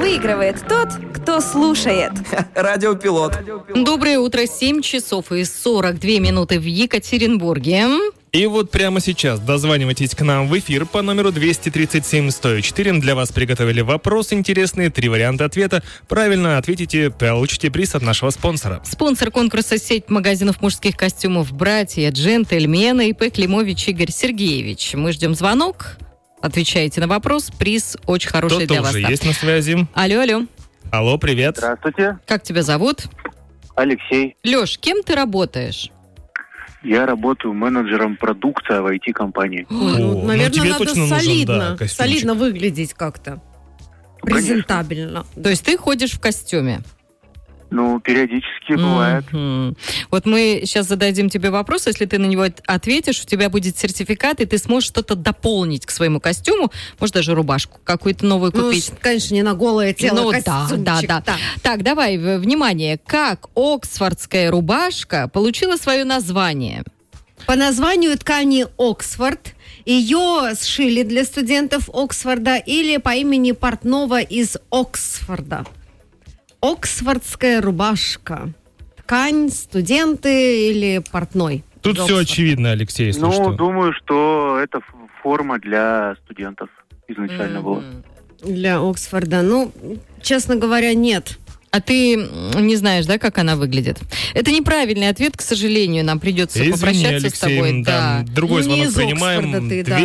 Выигрывает тот, кто слушает. Радиопилот. Доброе утро, 7 часов и 42 минуты в Екатеринбурге. И вот прямо сейчас дозванивайтесь к нам в эфир по номеру 237-104. Для вас приготовили вопрос интересный, 3 варианта ответа. Правильно ответите, получите приз от нашего спонсора. Спонсор конкурса сеть магазинов мужских костюмов «Братья Джентльмены» ИП Климович Игорь Сергеевич. Мы ждем звонок. Отвечаете на вопрос. Приз очень хороший Кто-то для вас. уже есть на связи. Алло. Алло, привет. Здравствуйте, Как тебя зовут? Алексей. Лёш, кем ты работаешь? Я работаю менеджером продукта в IT-компании. Наверное, тебе надо точно нужен, солидно, костюмчик. солидно выглядеть как-то. Презентабельно. То есть ты ходишь в костюме? Ну, периодически бывает. Мгм. Вот мы сейчас зададим тебе вопрос, если ты на него ответишь, у тебя будет сертификат, и ты сможешь что-то дополнить к своему костюму, может даже рубашку какую-то новую купить. Конечно, не на голое тело, Ну, костюмчик. да. Так, давай, внимание. Как оксфордская рубашка получила свое название? По названию ткани Оксфорд. Ее сшили для студентов Оксфорда или по имени портного из Оксфорда. Оксфордская рубашка. Ткань, студенты или портной? Тут из все Оксфорда. очевидно, Алексей, если Ну, что. думаю, что это форма для студентов изначально была. Для Оксфорда. Ну, честно говоря, нет. А ты не знаешь, да, как она выглядит? Это неправильный ответ, к сожалению. Нам придется Извини, попрощаться Алексей, с тобой. да. Другой Ну, не звонок из принимаем. Оксфорда ты, да.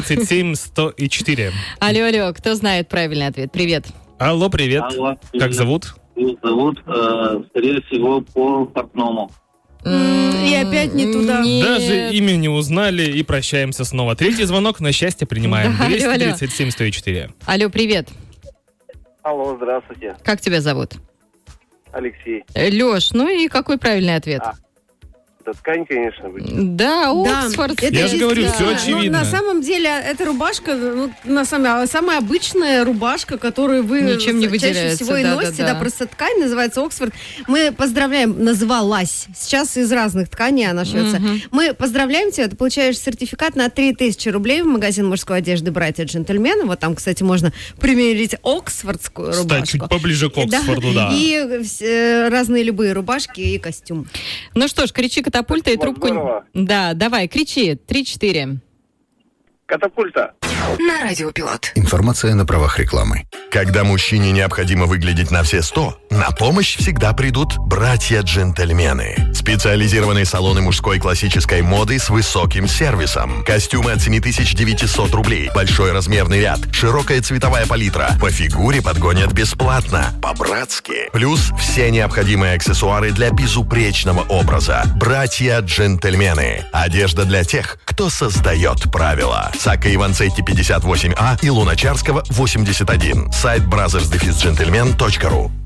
237-104. Алло, кто знает правильный ответ? Привет. Алло, привет. Алло, Как привет. зовут? Зовут, скорее всего, по портному. И опять не туда. Нет. Даже имя не узнали и прощаемся снова. Третий звонок на счастье принимаем. Да, алло, алло. 237-104. Алло, привет. Алло, здравствуйте. Как тебя зовут? Алексей. Лёш, ну и какой правильный ответ? Это ткань, конечно, будет. Да, Да, Оксфорд. это Я же говорю, всё действительно. очевидно. Ну, на самом деле, эта рубашка, самая обычная рубашка, которую вы Ничем не чаще выделяется, всего и да, носите. да. Да, просто ткань называется Оксфорд. Мы поздравляем, называлась. Сейчас из разных тканей она шьется. Мы поздравляем тебя, ты получаешь сертификат на 3000 рублей в магазин мужской одежды «Братья Джентльмены». Вот там, кстати, можно примерить оксфордскую Стать рубашку. чуть поближе к Оксфорду, да. И разные любые рубашки и костюм. Ну что ж, кричи катапульта и трубку... здорово. Да, давай, кричи. 3-4. Катапульта. На Радиопилот. Информация на правах рекламы. Когда мужчине необходимо выглядеть на все 100, на помощь всегда придут братья-джентльмены. Специализированные салоны мужской классической моды с высоким сервисом. Костюмы от 7900 рублей. Большой размерный ряд. Широкая цветовая палитра. По фигуре подгонят бесплатно. По-братски. Плюс все необходимые аксессуары для безупречного образа. Братья-джентльмены. Одежда для тех, кто создает правила. Сака Иванцетти 58А и Луначарского 81. Сайт brothers-gentlemen.ru.